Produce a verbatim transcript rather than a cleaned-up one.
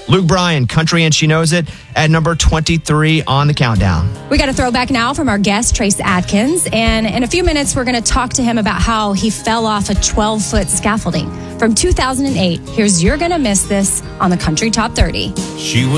Luke Bryan, Country and She Knows It, at number twenty-three on the countdown. We got a throwback now from our guest, Trace Adkins. And in a few minutes, we're going to talk to him about how he fell off a twelve-foot scaffolding. From two thousand eight, here's You're Gonna Miss This on the Country Top thirty. She was